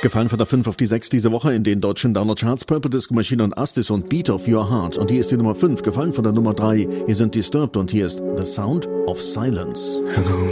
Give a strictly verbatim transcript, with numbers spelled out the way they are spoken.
Gefallen von der fünf auf die sechs diese Woche in den deutschen Downer-Charts. Purple Disco Machine und Astis und Beat of Your Heart. Und hier ist die Nummer fünf, gefallen von der Nummer drei. Hier sind Disturbed und hier ist The Sound of Silence. Hello.